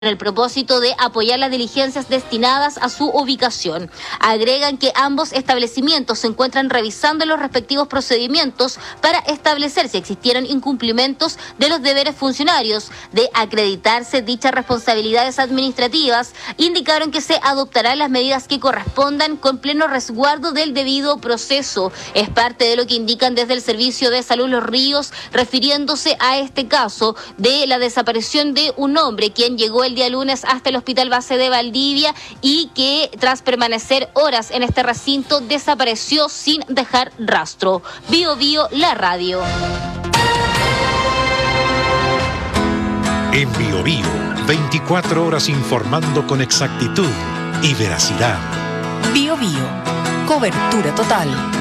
el propósito de apoyar las diligencias destinadas a su ubicación. Agregan que ambos establecimientos se encuentran revisando los respectivos procedimientos para establecer si existieron incumplimientos de los deberes funcionarios. De acreditarse dichas responsabilidades administrativas, indicaron que se adoptarán las medidas que correspondan con pleno resguardo del debido proceso. Es parte de lo que indican desde el Servicio de Salud Los Ríos, refiriéndose a este caso de la desaparición de un hombre quien llegó el día lunes hasta el Hospital Base de Valdivia y que tras permanecer horas en este recinto desapareció sin dejar rastro. Bio Bio, la radio. En Bio Bio, 24 horas informando con exactitud y veracidad. Bio Bio, cobertura total.